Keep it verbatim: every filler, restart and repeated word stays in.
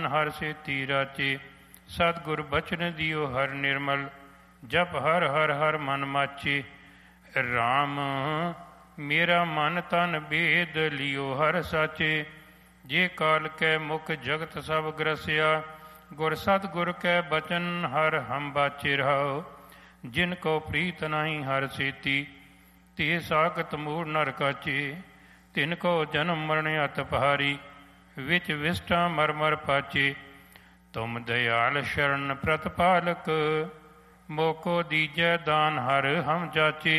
ਹਰ ਸੇਤੀ ਰਾਚੇ। ਸਤਿਗੁਰ ਬਚਨ ਦਿਓ ਹਰ ਨਿਰਮਲ, ਜਪ ਹਰ ਹਰ ਹਰ ਮਨ ਮਾਚੇ। ਰਾਮ ਮੇਰਾ ਮਨ ਤਨ ਭੇਦ ਲਿਓ ਹਰ ਸਾਚੇ। ਜੇ ਕਾਲ ਕੈ ਮੁਖ ਜਗਤ ਸਭ ਗ੍ਰਸਿਆ, ਗੁਰ ਸਤਿਗੁਰ ਕੈ ਬਚਨ ਹਰ ਹਮ ਬਾਚੇ ਰਹਾਓ। ਜਿਨ ਕੋ ਪ੍ਰੀਤ ਨਾਹੀ ਹਰ ਸੇਤੀ, ਤੇ ਸਾਖਤ ਮੂੜ ਨਰ ਕਾਚੇ। ਤਿਨ ਕੋ ਜਨਮ ਮਰਨ ਅਤ ਭਾਰੀ, ਵਿੱਚ ਵਿਸ਼ਟਾ ਮਰ ਮਰ ਪਾਚੇ। ਤੁਮ ਦਇਆਲ ਸ਼ਰਨ ਪ੍ਰਤਪਾਲਕ, ਮੋਕੋ ਦੀਜੈ ਦਾਨ ਹਰ ਹਮ ਜਾਚੇ।